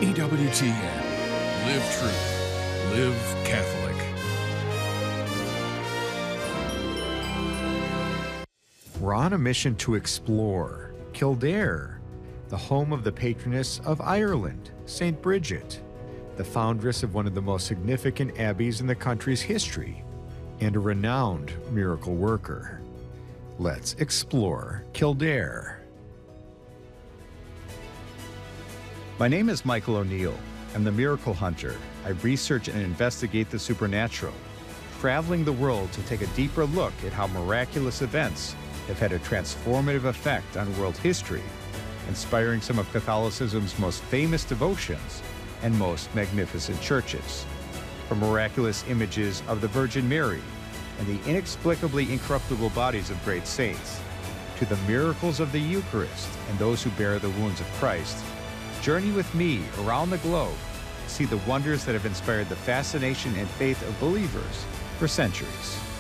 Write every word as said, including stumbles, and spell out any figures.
E W T N. Live truth. Live Catholic. We're on a mission to explore Kildare, the home of the patroness of Ireland, Saint Bridget, the foundress of one of the most significant abbeys in the country's history, and a renowned miracle worker. Let's explore Kildare. My name is Michael O'Neill. I'm the miracle hunter. I research and investigate the supernatural, traveling the world to take a deeper look at how miraculous events have had a transformative effect on world history, inspiring some of Catholicism's most famous devotions and most magnificent churches. From miraculous images of the Virgin Mary and the inexplicably incorruptible bodies of great saints, to the miracles of the Eucharist and those who bear the wounds of Christ, journey with me around the globe to see the wonders that have inspired the fascination and faith of believers for centuries.